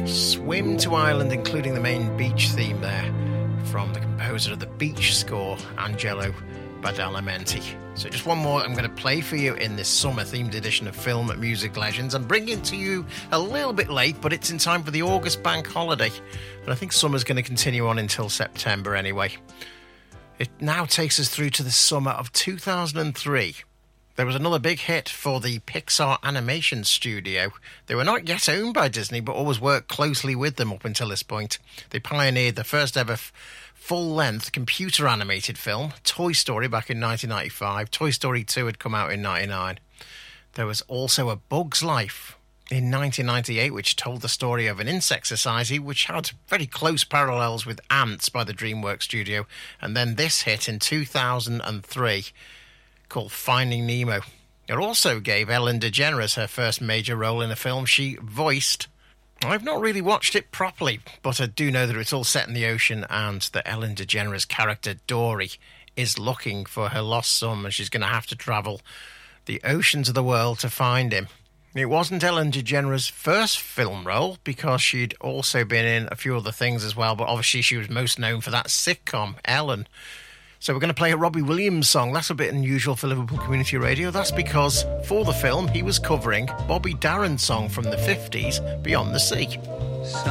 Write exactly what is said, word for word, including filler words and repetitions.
Swim to Ireland, including the main beach theme there, from the composer of the Beach score, Angelo Badalamenti. So just one more I'm going to play for you in this summer-themed edition of Film Music Legends. I'm bringing it to you a little bit late, but it's in time for the August bank holiday. And I think summer's going to continue on until September anyway. It now takes us through to the summer of two thousand three. There was another big hit for the Pixar Animation Studio. They were not yet owned by Disney, but always worked closely with them up until this point. They pioneered the first ever f- full-length computer-animated film, Toy Story, back in nineteen ninety-five. Toy Story two had come out in ninety-nine. There was also A Bug's Life in nineteen ninety-eight, which told the story of an insect society which had very close parallels with Ants by the DreamWorks studio. And then this hit in two thousand three, called Finding Nemo. It also gave Ellen DeGeneres her first major role in a film she voiced. I've not really watched it properly, but I do know that it's all set in the ocean and that Ellen DeGeneres' character Dory is looking for her lost son, and she's going to have to travel the oceans of the world to find him. It wasn't Ellen DeGeneres' first film role, because she'd also been in a few other things as well, but obviously she was most known for that sitcom, Ellen. So we're going to play a Robbie Williams song. That's a bit unusual for Liverpool Community Radio. That's because for the film, he was covering Bobby Darin's song from the fifties, Beyond the Sea.